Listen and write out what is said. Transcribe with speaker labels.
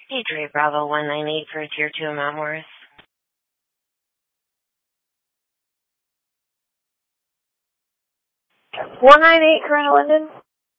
Speaker 1: Adria Bravo 198 for Tier 2 Mount Morris.
Speaker 2: 198, Colonel Linden.